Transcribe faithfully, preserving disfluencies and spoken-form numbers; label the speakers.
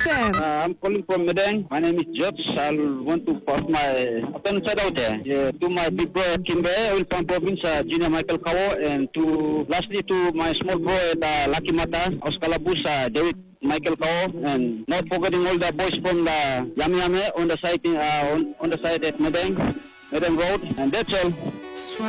Speaker 1: F M.
Speaker 2: Uh, I'm calling from Medang. My name is George. I want to pass my open side out there. Yeah, to my big brother Kimbe, Oil Palm Province, uh, Junior Michael Kawo, and to lastly to my small bro at uh, Lucky Mata, Oskalabus, uh, David Michael Kawo, and not forgetting all the boys from the Yami Yami on the side uh, on, on the side at Medang, Medang Road, and that's all.